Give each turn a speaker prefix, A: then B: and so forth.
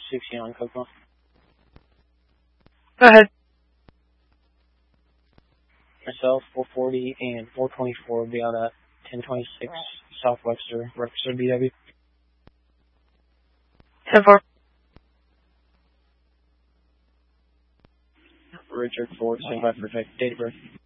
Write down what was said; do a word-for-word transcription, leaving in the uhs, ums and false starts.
A: sixteen on Kokomo.
B: Go ahead.
A: Myself, four forty and four twenty-four will be out at ten twenty-six South Webster, Webster B W.
B: ten four.
A: Richard Ford, same by perfect. Date of birth.